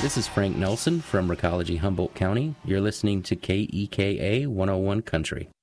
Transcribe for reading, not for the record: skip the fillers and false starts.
This is Frank Nelson from Recology, Humboldt County. You're listening to KEKA 101 Country.